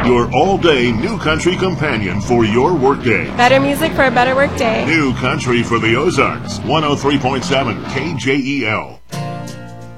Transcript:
Your all-day new country companion for your workday. Better music for a better workday. New country for the Ozarks. 103.7 KJEL.